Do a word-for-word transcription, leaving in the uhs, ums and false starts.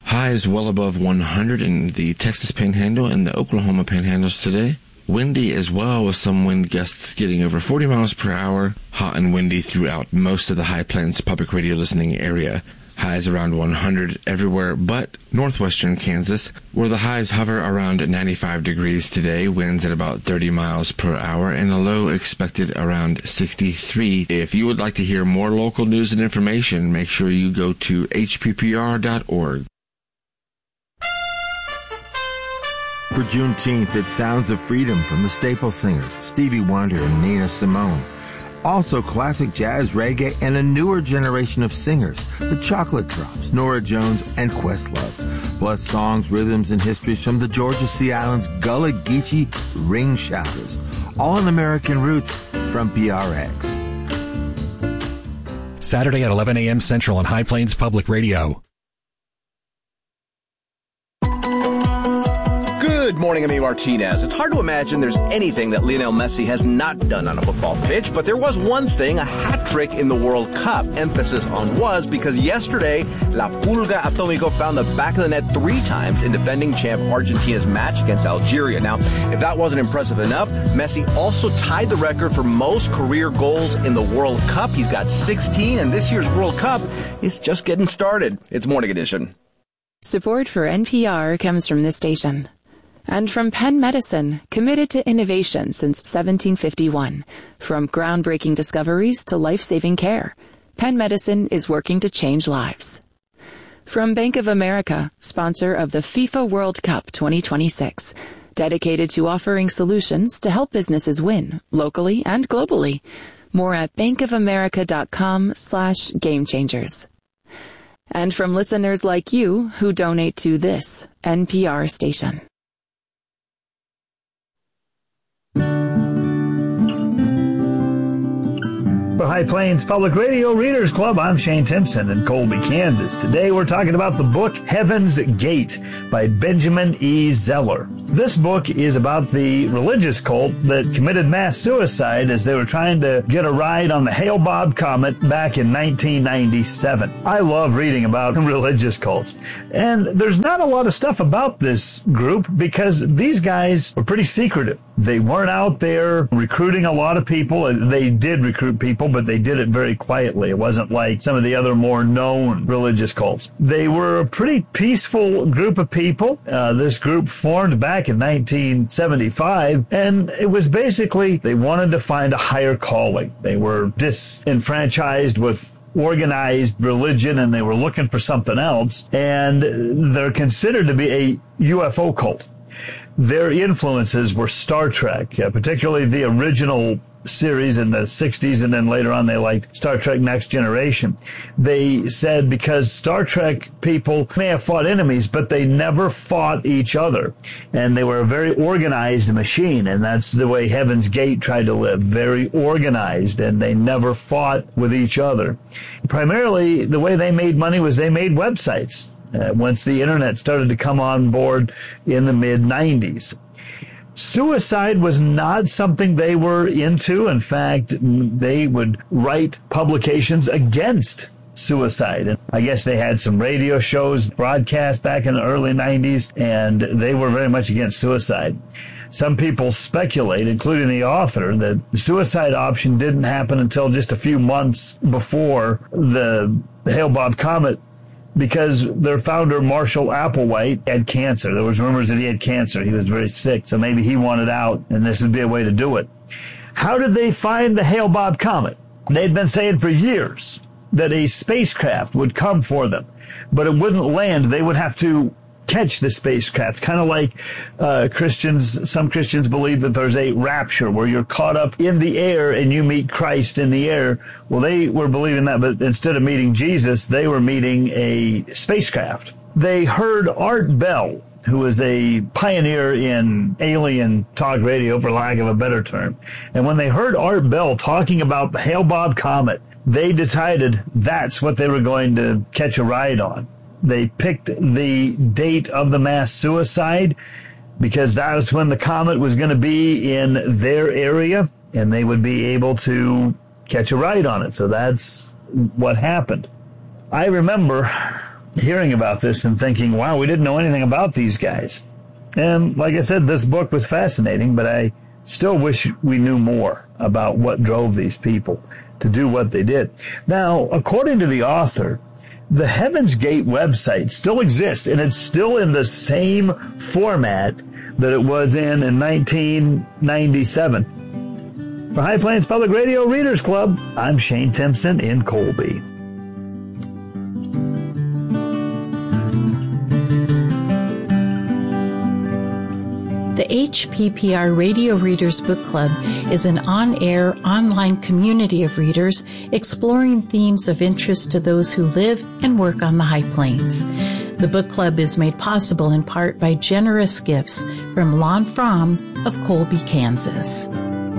Highs well above one hundred in the Texas Panhandle and the Oklahoma Panhandles today. Windy as well, with some wind gusts getting over forty miles per hour. Hot and windy throughout most of the High Plains Public Radio listening area. Highs around one hundred everywhere but northwestern Kansas, where the highs hover around ninety-five degrees today, winds at about thirty miles per hour, and a low expected around sixty-three. If you would like to hear more local news and information, make sure you go to H P P R dot org. For Juneteenth, it's Sounds of Freedom from the Staple Singers, Stevie Wonder and Nina Simone. Also classic jazz, reggae, and a newer generation of singers, the Chocolate Drops, Norah Jones, and Questlove. Plus songs, rhythms, and histories from the Georgia Sea Islands Gullah Geechee Ring Shouters. All in American roots from P R X. Saturday at eleven a.m. Central on High Plains Public Radio. Good morning, I'm A. Martinez. It's hard to imagine there's anything that Lionel Messi has not done on a football pitch, but there was one thing, a hat trick in the World Cup. Emphasis on was, because yesterday, La Pulga Atomico found the back of the net three times in defending champ Argentina's match against Algeria. Now, if that wasn't impressive enough, Messi also tied the record for most career goals in the World Cup. He's got sixteen, and this year's World Cup is just getting started. It's Morning Edition. Support for N P R comes from this station. And from Penn Medicine, committed to innovation since seventeen fifty-one. From groundbreaking discoveries to life-saving care, Penn Medicine is working to change lives. From Bank of America, sponsor of the FIFA World Cup twenty twenty-six, dedicated to offering solutions to help businesses win, locally and globally. More at bankofamerica.com slash game changers. And from listeners like you who donate to this N P R station. For High Plains Public Radio Readers Club, I'm Shane Timpson in Colby, Kansas. Today we're talking about the book Heaven's Gate by Benjamin E. Zeller. This book is about the religious cult that committed mass suicide as they were trying to get a ride on the Hale-Bopp comet back in nineteen ninety-seven. I love reading about religious cults. And there's not a lot of stuff about this group because these guys were pretty secretive. They weren't out there recruiting a lot of people. They did recruit people, but they did it very quietly. It wasn't like some of the other more known religious cults. They were a pretty peaceful group of people. Uh, this group formed back in nineteen seventy-five, and it was basically they wanted to find a higher calling. They were disenfranchised with organized religion, and they were looking for something else, and they're considered to be a U F O cult. Their influences were Star Trek, uh, particularly the original series in the sixties, and then later on they liked Star Trek Next Generation. They said because Star Trek people may have fought enemies, but they never fought each other. And they were a very organized machine, and that's the way Heaven's Gate tried to live, very organized, and they never fought with each other. Primarily, the way they made money was they made websites. Uh, once the internet started to come on board in the mid nineties. Suicide was not something they were into. In fact, they would write publications against suicide. And I guess they had some radio shows broadcast back in the early nineties, and they were very much against suicide. Some people speculate, including the author, that the suicide option didn't happen until just a few months before the Hale-Bopp comet, because their founder, Marshall Applewhite, had cancer. There was rumors that he had cancer. He was very sick, so maybe he wanted out, and this would be a way to do it. How did they find the Hale-Bopp comet? They'd been saying for years that a spacecraft would come for them, but it wouldn't land. They would have to catch the spacecraft, kind of like uh, Christians. Some Christians believe that there's a rapture where you're caught up in the air and you meet Christ in the air. Well, they were believing that, but instead of meeting Jesus, they were meeting a spacecraft. They heard Art Bell, who was a pioneer in alien talk radio, for lack of a better term. And when they heard Art Bell talking about the Hale-Bopp comet, they decided that's what they were going to catch a ride on. They picked the date of the mass suicide because that was when the comet was going to be in their area, and they would be able to catch a ride on it. So that's what happened. I remember hearing about this and thinking, wow, we didn't know anything about these guys. And like I said, this book was fascinating, but I still wish we knew more about what drove these people to do what they did. Now, according to the author, the Heaven's Gate website still exists, and it's still in the same format that it was in in nineteen ninety-seven. For High Plains Public Radio Readers Club, I'm Shane Timpson in Colby. The H P P R Radio Readers Book Club is an on-air, online community of readers exploring themes of interest to those who live and work on the High Plains. The book club is made possible in part by generous gifts from Lon Fromm of Colby, Kansas.